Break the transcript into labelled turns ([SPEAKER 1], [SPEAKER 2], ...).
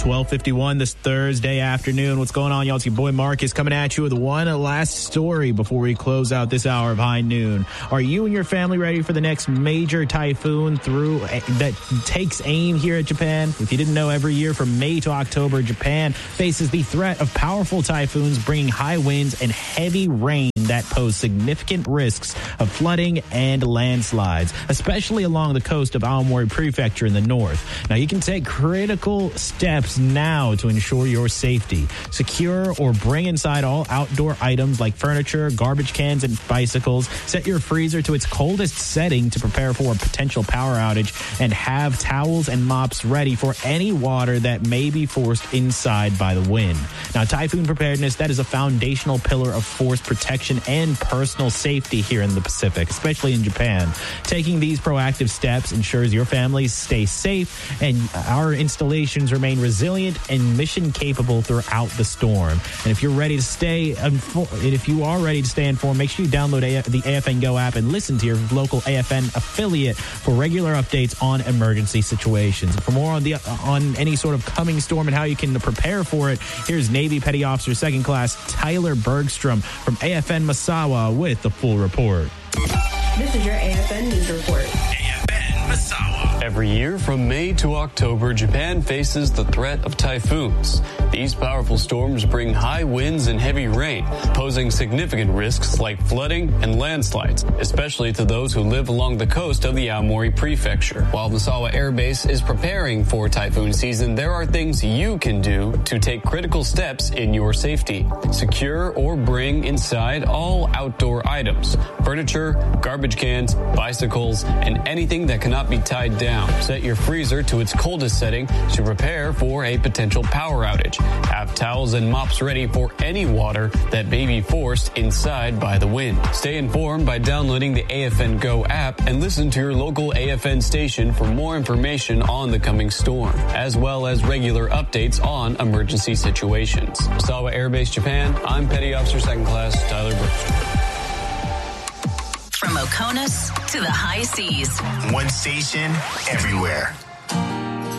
[SPEAKER 1] 12:51 this Thursday afternoon. What's going on, y'all? It's your boy Marcus coming at you with one last story before we close out this hour of High Noon. Are you and your family ready for the next major typhoon that takes aim here at Japan? If you didn't know, every year from May to October, Japan faces the threat of powerful typhoons bringing high winds and heavy rain that pose significant risks of flooding and landslides, especially along the coast of Aomori Prefecture in the north. Now, you can take critical steps now to ensure your safety. Secure or bring inside all outdoor items like furniture, garbage cans, and bicycles. Set your freezer to its coldest setting to prepare for a potential power outage, and have towels and mops ready for any water that may be forced inside by the wind. Now, typhoon preparedness, that is a foundational pillar of force protection and personal safety here in the Pacific, especially in Japan. Taking these proactive steps ensures your families stay safe and our installations remain resilient and mission capable throughout the storm. And if you're ready to stay informed, make sure you download the AFN Go app and listen to your local AFN affiliate for regular updates on emergency situations. For more on any sort of coming storm and how you can prepare for it, here's Navy Petty Officer 2nd Class Tyler Bergstrom from AFN Misawa with the full report.
[SPEAKER 2] This is your AFN News Report.
[SPEAKER 3] AFN Misawa.
[SPEAKER 4] Every year from May to October, Japan faces the threat of typhoons. These powerful storms bring high winds and heavy rain, posing significant risks like flooding and landslides, especially to those who live along the coast of the Aomori Prefecture. While Misawa Air Base is preparing for typhoon season, there are things you can do to take critical steps in your safety. Secure or bring inside all outdoor items, furniture, garbage cans, bicycles, and anything that cannot be tied down. Set your freezer to its coldest setting to prepare for a potential power outage. Have towels and mops ready for any water that may be forced inside by the wind. Stay informed by downloading the AFN Go app and listen to your local AFN station for more information on the coming storm, as well as regular updates on emergency situations. Misawa Air Base, Japan, I'm Petty Officer 2nd Class Tyler Bergstrom.
[SPEAKER 5] From Oconus to the high seas.
[SPEAKER 3] One station, everywhere.